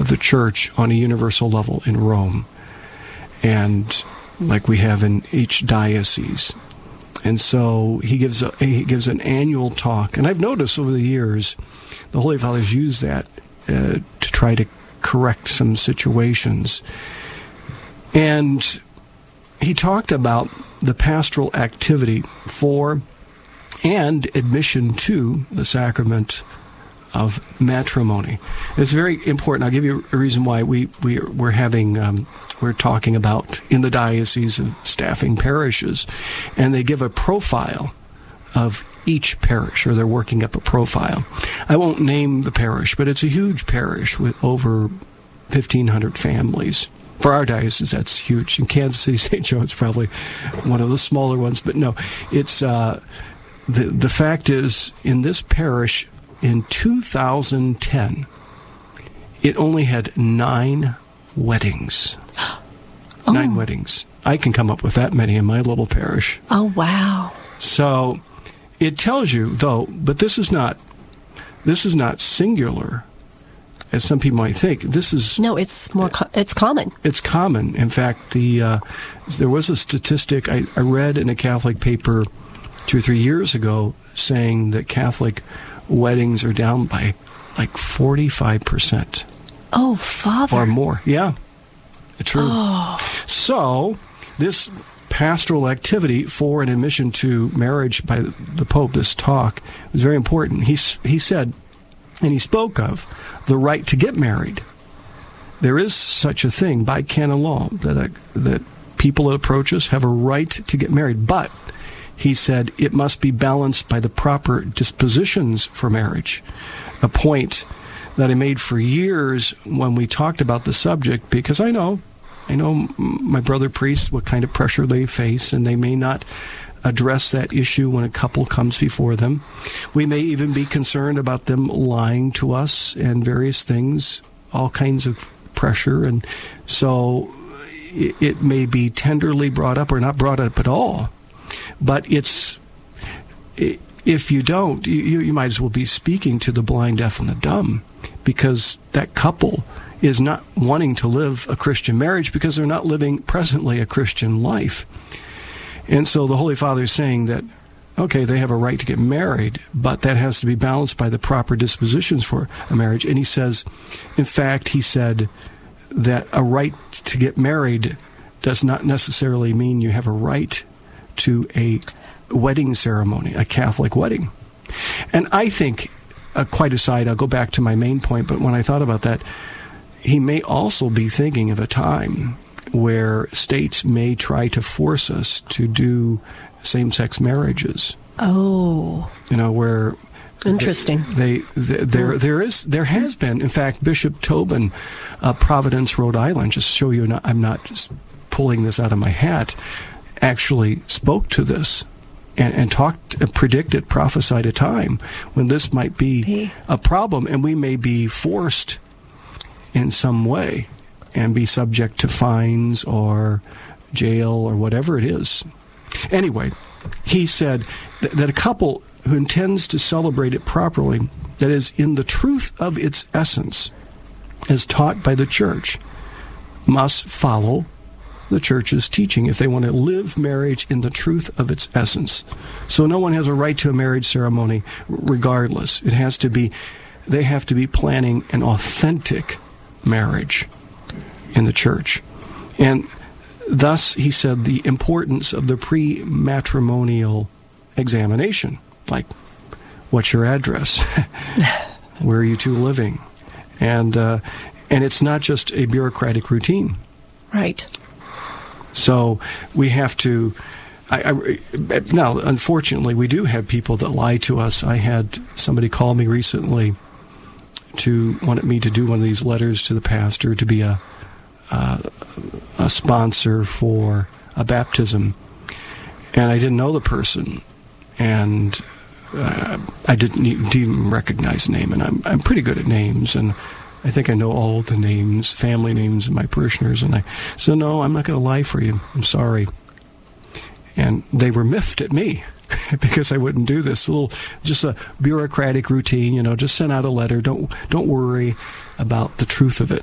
the church on a universal level in Rome, and like we have in each diocese. And so he gives an annual talk, and I've noticed over the years the Holy Fathers use that to try to correct some situations. And he talked about the pastoral activity for and admission to the sacrament of matrimony. It's very important. I'll give you a reason why we're talking about in the diocese of staffing parishes, and they give a profile of each parish, or they're working up a profile. I won't name the parish, but it's a huge parish with over 1,500 families. For our diocese, that's huge. In Kansas City, St. Joe, it's probably one of the smaller ones, but no, it's the fact is, in this parish in 2010, it only had 9 weddings. 9 weddings. I can come up with that many in my little parish. Oh, wow. So it tells you, though, but this is not singular, as some people might think. It's more. It's common. It's common. In fact, there was a statistic I read in a Catholic paper 2 or 3 years ago saying that Catholic weddings are down by like 45%. Oh, Father. Or more. Yeah. True. Oh. So, this pastoral activity for an admission to marriage by the Pope, this talk, was very important. He said, and he spoke of, the right to get married. There is such a thing by canon law that people that approach us have a right to get married. But, he said, it must be balanced by the proper dispositions for marriage. A point that I made for years when we talked about the subject, because I know my brother priests, what kind of pressure they face, and they may not address that issue when a couple comes before them. We may even be concerned about them lying to us and various things, all kinds of pressure, and so it may be tenderly brought up or not brought up at all. But if you don't, you might as well be speaking to the blind, deaf, and the dumb, because that couple is not wanting to live a Christian marriage because they're not living presently a Christian life. And so the Holy Father is saying that, okay, they have a right to get married, but that has to be balanced by the proper dispositions for a marriage. And he says, in fact, he said that a right to get married does not necessarily mean you have a right to a wedding ceremony, a Catholic wedding. And I think, quite aside, I'll go back to my main point, but when I thought about that, he may also be thinking of a time where states may try to force us to do same-sex marriages. Oh. Where... Interesting. There has been, in fact, Bishop Tobin, Providence, Rhode Island, just to show you, I'm not just pulling this out of my hat, actually spoke to this and predicted, prophesied a time when this might be a problem, and we may be forced in some way and be subject to fines or jail or whatever it is. Anyway, he said that a couple who intends to celebrate it properly, that is, in the truth of its essence, as taught by the Church, must follow the Church's teaching if they want to live marriage in the truth of its essence. So no one has a right to a marriage ceremony regardless. They have to be planning an authentic marriage in the Church. And thus, he said, the importance of the pre-matrimonial examination, like, what's your address? Where are you two living? And it's not just a bureaucratic routine. Right. So we have to... now, unfortunately, we do have people that lie to us. I had somebody call me recently wanted me to do one of these letters to the pastor to be a sponsor for a baptism. And I didn't know the person. And I didn't even recognize the name. And I'm pretty good at names. And I think I know all the names, family names of my parishioners. And I said, no, I'm not going to lie for you. I'm sorry. And they were miffed at me because I wouldn't do this. Just a bureaucratic routine, just send out a letter. Don't worry about the truth of it.